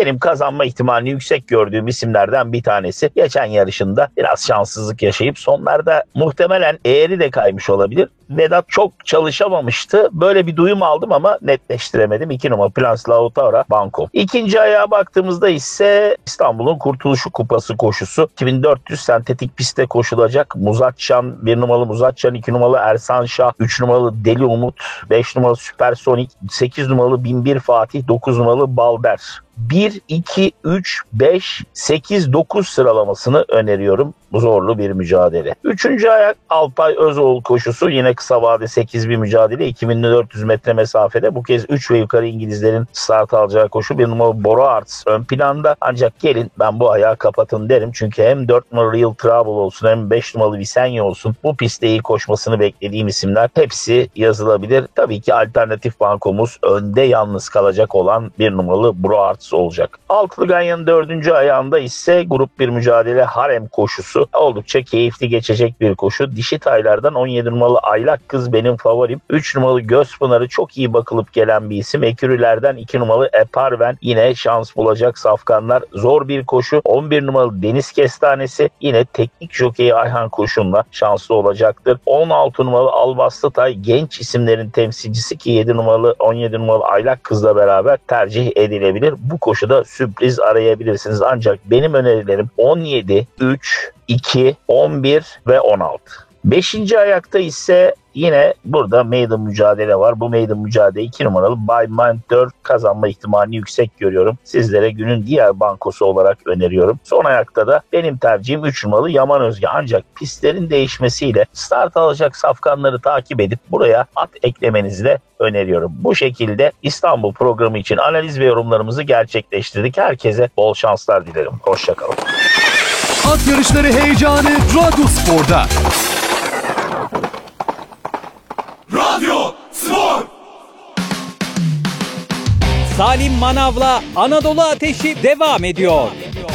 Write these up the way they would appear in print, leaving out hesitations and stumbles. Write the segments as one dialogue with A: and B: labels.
A: benim kazanma ihtimalini yüksek gördüğüm isimlerden bir tanesi. Geçen yarışında biraz şanssızlık yaşayıp sonlarda muhtemelen eğri de kaymış olabilir. Vedat çok çalışamamıştı. Böyle bir duyum aldım ama netleştiremedim. 2 numara Plans Lautaro Banco. İkinci ayağa baktığımızda ise İstanbul'un Kurtuluşu Kupası koşusu. 2400 sentetik pistte koşulacak. Muzatçan 1 numaralı Muzatçan, 2 numaralı Ersan Şah, 3 numaralı Deli Umut, 5 numaralı Süpersonik, 8 numaralı 1001 Fatih, 9 numaralı Balder. 1, 2, 3, 5, 8, 9 sıralamasını öneriyorum. Bu zorlu bir mücadele. Üçüncü ayak Alpay Özoğlu koşusu. Yine kısa vade 8 bir mücadele. 2400 metre mesafede. Bu kez 3 ve yukarı İngilizlerin start alacağı koşu. 1 numaralı Bora Arts ön planda. Ancak gelin ben bu ayağı kapatın derim. Çünkü hem 4 numaralı Real Trouble olsun hem 5 numaralı Visenyo olsun. Bu pistte iyi koşmasını beklediğim isimler hepsi yazılabilir. Tabii ki alternatif bankomuz önde yalnız kalacak olan 1 numaralı Bora Arts olacak. Altılı Ganyan'ın 4. ayağında ise grup bir mücadele harem koşusu. Oldukça keyifli geçecek bir koşu. Dişi taylardan 17 numaralı Aylak Kız benim favorim. 3 numaralı Gözpınar'ı çok iyi bakılıp gelen bir isim. Ekürülerden 2 numaralı Eparven yine şans bulacak safkanlar. Zor bir koşu. 11 numaralı Deniz Kestanesi yine teknik jokeyi Ayhan Kurşun'la şanslı olacaktır. 16 numaralı Albastıtay genç isimlerin temsilcisi ki 7 numaralı 17 numaralı Aylak Kız'la beraber tercih edilebilir. Bu koşuda sürpriz arayabilirsiniz. Ancak benim önerilerim 17, 3, 2, 11 ve 16. Beşinci ayakta ise yine burada maiden mücadele var. Bu maiden mücadele 2 numaralı By Mind 4 kazanma ihtimalini yüksek görüyorum. Sizlere günün diğer bankosu olarak öneriyorum. Son ayakta da benim tercihim 3 numaralı Yaman Özge. Ancak pistlerin değişmesiyle start alacak safkanları takip edip buraya at eklemenizi de öneriyorum. Bu şekilde İstanbul programı için analiz ve yorumlarımızı gerçekleştirdik. Herkese bol şanslar dilerim. Hoşçakalın.
B: At yarışları heyecanı Radyo Spor'da.
C: Radyo Spor.
D: Salim Manav'la Anadolu Ateşi devam ediyor.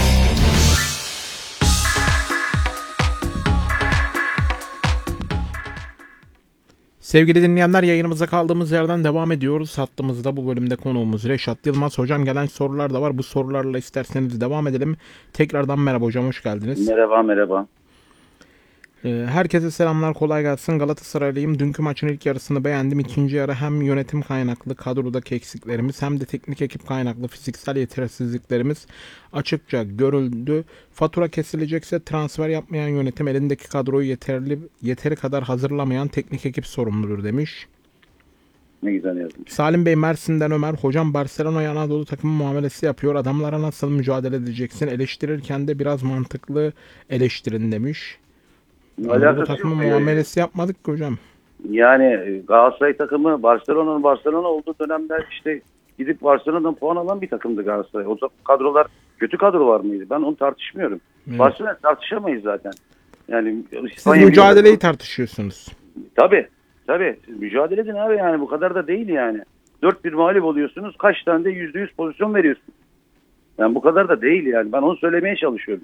E: Sevgili dinleyenler, yayınımıza kaldığımız yerden devam ediyoruz. Hattımızda bu bölümde konuğumuz Reşat Yılmaz. Hocam gelen sorular da var. Bu sorularla isterseniz devam edelim. Tekrardan merhaba hocam, hoş geldiniz.
F: Merhaba.
E: Herkese selamlar, kolay gelsin. Galatasaraylıyım. Dünkü maçın ilk yarısını beğendim. İkinci yarı hem yönetim kaynaklı kadrodaki eksiklerimiz hem de teknik ekip kaynaklı fiziksel yetersizliklerimiz açıkça görüldü. Fatura kesilecekse transfer yapmayan yönetim, elindeki kadroyu yeteri kadar hazırlamayan teknik ekip sorumludur demiş.
F: Ne güzel yazmış.
E: Salim Bey Mersin'den Ömer. Hocam Barcelona'ya Anadolu takımı muamelesi yapıyor. Adamlara nasıl mücadele edeceksin? Eleştirirken de biraz mantıklı eleştirin demiş. Anadolu takımı muamelesi yapmadık ki hocam.
F: Yani Galatasaray takımı Barcelona olduğu dönemler işte gidip Barcelona'dan puan alan bir takımdı Galatasaray. O kadrolar kötü kadrolar mıydı? Ben onu tartışmıyorum. Evet. Barcelona tartışamayız zaten. Yani
E: siz mücadeleyi tartışıyorsunuz.
F: Tabii. Siz mücadele edin abi, yani bu kadar da değil yani. 4-1 mağlup oluyorsunuz. Kaç tane de %100 pozisyon veriyorsunuz. Yani bu kadar da değil yani. Ben onu söylemeye çalışıyorum.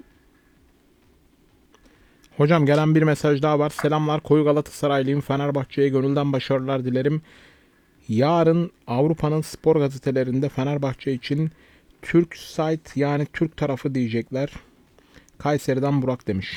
E: Hocam gelen bir mesaj daha var. Selamlar, koyu Galatasaraylıyım. Fenerbahçe'ye gönülden başarılar dilerim. Yarın Avrupa'nın spor gazetelerinde Fenerbahçe için Türk site, yani Türk tarafı diyecekler. Kayseri'den Burak demiş.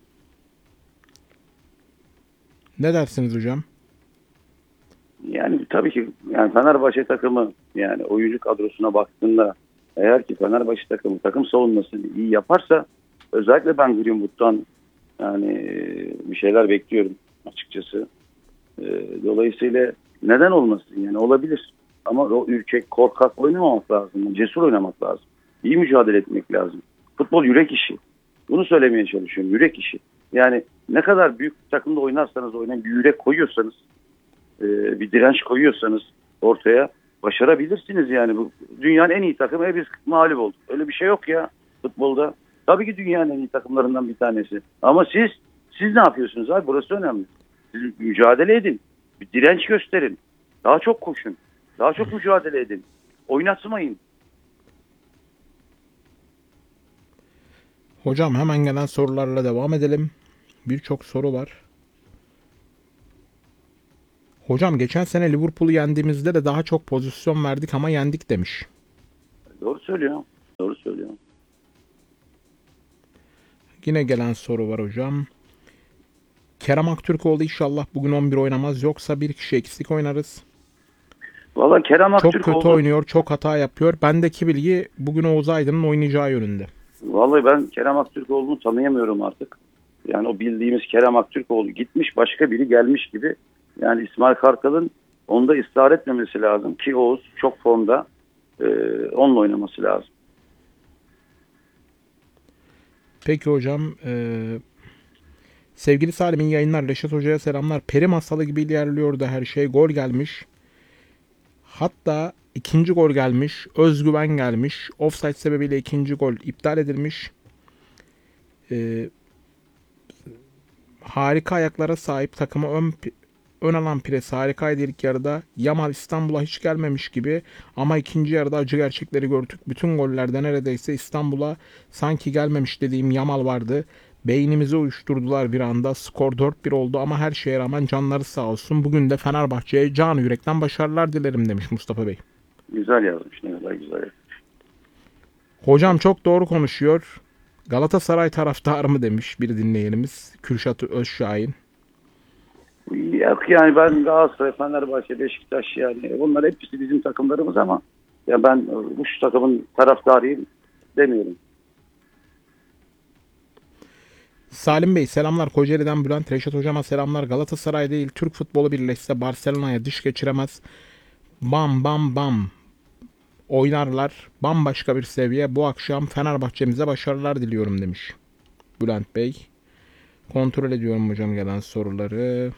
E: Ne dersiniz hocam?
F: Yani tabii ki yani Fenerbahçe takımı, yani oyuncu kadrosuna baktığında eğer ki Fenerbahçe takım savunmasını iyi yaparsa, özellikle ben Greenwood'dan yani bir şeyler bekliyorum açıkçası. Dolayısıyla neden olmasın, yani olabilir. Ama o ürkek, korkak oynamamak lazım. Cesur oynamak lazım. İyi mücadele etmek lazım. Futbol yürek işi. Bunu söylemeye çalışıyorum. Yürek işi. Yani ne kadar büyük takımda oynarsanız oynayın, bir yürek koyuyorsanız, bir direnç koyuyorsanız ortaya, başarabilirsiniz yani. Bu dünyanın en iyi takımı, biz mağlup olduk. Öyle bir şey yok ya futbolda. Tabii ki dünyanın en iyi takımlarından bir tanesi. Ama siz ne yapıyorsunuz abi? Burası önemli. Siz mücadele edin. Bir direnç gösterin. Daha çok koşun. Daha çok mücadele edin. Oynatmayın.
E: Hocam hemen gelen sorularla devam edelim. Birçok soru var. Hocam geçen sene Liverpool'u yendiğimizde de daha çok pozisyon verdik ama yendik demiş.
F: Doğru söylüyor.
E: Yine gelen soru var hocam. Kerem Aktürkoğlu inşallah bugün 11 oynamaz. Yoksa bir kişi eksik oynarız.
F: Valla Kerem
E: Çok
F: Aktürkoğlu...
E: kötü oynuyor. Çok hata yapıyor. Bendeki bilgi bugün Oğuz Aydın'ın oynayacağı yönünde.
F: Vallahi ben Kerem Aktürkoğlu'nu tanıyamıyorum artık. Yani o bildiğimiz Kerem Aktürkoğlu gitmiş, başka biri gelmiş gibi. Yani İsmail Kartal'ın onda ısrar etmemesi lazım ki Oğuz çok formda, onunla oynaması lazım.
E: Peki hocam. Sevgili Salim'in yayınlar. Reşat Hoca'ya selamlar. Peri masalı gibi ilerliyordu her şey. Gol gelmiş. Hatta ikinci gol gelmiş. Özgüven gelmiş. Offside sebebiyle ikinci gol iptal edilmiş. Harika ayaklara sahip takıma ön alan pres harikaydı ilk yarıda. Yamal İstanbul'a hiç gelmemiş gibi ama ikinci yarıda acı gerçekleri gördük. Bütün gollerde neredeyse İstanbul'a sanki gelmemiş dediğim Yamal vardı. Beynimizi uyuşturdular bir anda. Skor 4-1 oldu ama her şeye rağmen canları sağ olsun. Bugün de Fenerbahçe'ye canı yürekten başarılar dilerim demiş Mustafa Bey.
F: Güzel yazmış, ne kadar güzel yazmış.
E: Hocam çok doğru konuşuyor. Galatasaray taraftarı mı demiş bir dinleyenimiz. Kürşat Özşahin.
F: Yok yani ben Galatasaray, Fenerbahçe, Beşiktaş yani bunlar hepsi bizim takımlarımız ama ya ben bu şu takımın taraftarıyım demiyorum.
E: Salim Bey selamlar. Kocaeli'den Bülent. Reşat Hocama selamlar. Galatasaray değil Türk futbolu birleşse Barcelona'ya diş geçiremez. Bam bam bam oynarlar. Bambaşka bir seviye. Bu akşam Fenerbahçe'mize başarılar diliyorum demiş Bülent Bey. Kontrol ediyorum hocam gelen soruları.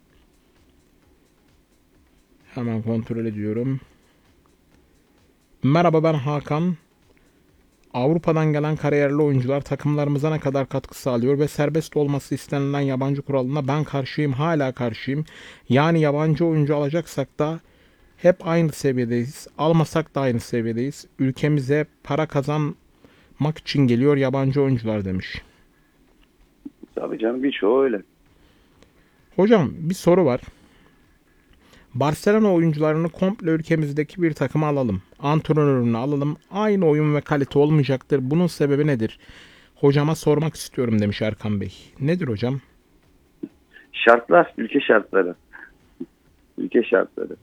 E: Hemen kontrol ediyorum. Merhaba ben Hakan. Avrupa'dan gelen kariyerli oyuncular takımlarımıza ne kadar katkı sağlıyor ve serbest olması istenilen yabancı kuralına ben karşıyım, hala karşıyım. Yani yabancı oyuncu alacaksak da hep aynı seviyedeyiz. Almasak da aynı seviyedeyiz. Ülkemize para kazanmak için geliyor yabancı oyuncular demiş.
F: Tabii canım birçoğu öyle.
E: Hocam bir soru var. Barcelona oyuncularını komple ülkemizdeki bir takıma alalım. Antrenörünü alalım. Aynı oyun ve kalite olmayacaktır. Bunun sebebi nedir? Hocama sormak istiyorum demiş Erkan Bey. Nedir hocam?
F: Şartlar, ülke şartları. Ülke şartları.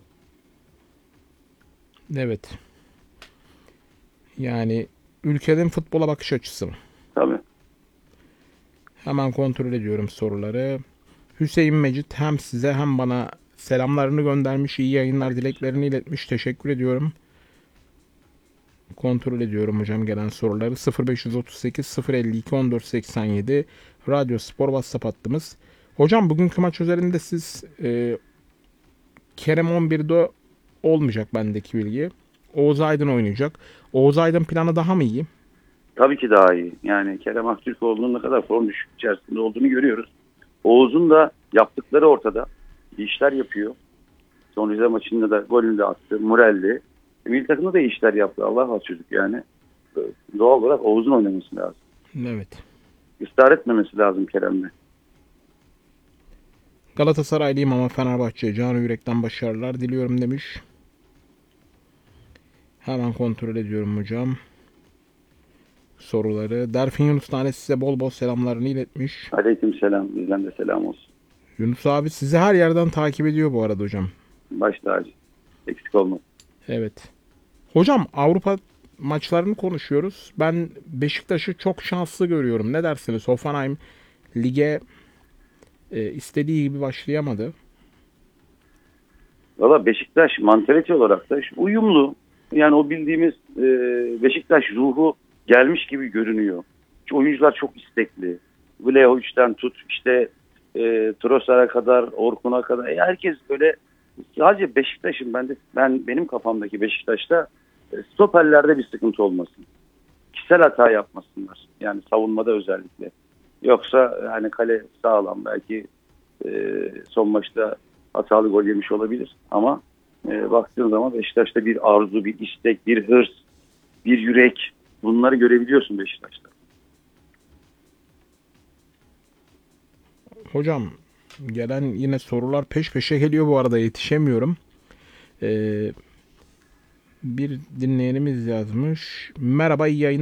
E: Evet. Yani ülkenin futbola bakış açısı mı?
F: Tabii.
E: Hemen kontrol ediyorum soruları. Hüseyin Mecit hem size hem bana selamlarını göndermiş, iyi yayınlar dileklerini iletmiş. Teşekkür ediyorum. Kontrol ediyorum hocam gelen soruları. 0538 052 1487 Radyo Spor WhatsApp hattımız. Hocam bugünkü maç üzerinde siz Kerem 11'de olmayacak bendeki bilgi. Oğuz Aydın oynayacak. Oğuz Aydın planı daha mı iyi?
F: Tabii ki daha iyi. Yani Kerem Aktürkoğlu'nun ne kadar form düşük içerisinde olduğunu görüyoruz. Oğuz'un da yaptıkları ortada. İyi işler yapıyor. Son Rize maçında da golünü de attı. Moralli. Milli takımda da iyi işler yaptı. Allah var çocuk yani. Doğal olarak Oğuz'un oynaması lazım.
E: Evet.
F: Israr etmemesi lazım Kerem'le.
E: Galatasaraylıyım ama Fenerbahçe'ye canı yürekten başarılar diliyorum demiş. Hemen kontrol ediyorum hocam. Soruları. Derfin Yunus Tane size bol bol selamlarını iletmiş.
F: Aleyküm selam. Bizden de selam olsun.
E: Yunus abi sizi her yerden takip ediyor bu arada hocam.
F: Baş tacı. Eksik olmaz.
E: Evet. Hocam Avrupa maçlarını konuşuyoruz. Ben Beşiktaş'ı çok şanslı görüyorum. Ne dersiniz? Hoffenheim lige istediği gibi başlayamadı.
F: Valla Beşiktaş mantalite olarak da uyumlu. Yani o bildiğimiz Beşiktaş ruhu gelmiş gibi görünüyor. Oyuncular çok istekli. Vlahovic'ten tut işte Trossard'a kadar, Orkun'a kadar. Herkes böyle sadece Beşiktaş'ın benim kafamdaki Beşiktaş'ta stoperlerde bir sıkıntı olmasın. Kişisel hata yapmasınlar. Yani savunmada özellikle. Yoksa yani kale sağlam belki son maçta hatalı gol yemiş olabilir. Ama baktığın zaman Beşiktaş'ta bir arzu, bir istek, bir hırs, bir yürek bunları görebiliyorsun Beşiktaş'ta.
E: Hocam gelen yine sorular peş peşe geliyor bu arada yetişemiyorum. Bir dinleyenimiz yazmış. Merhaba iyi yayınlar.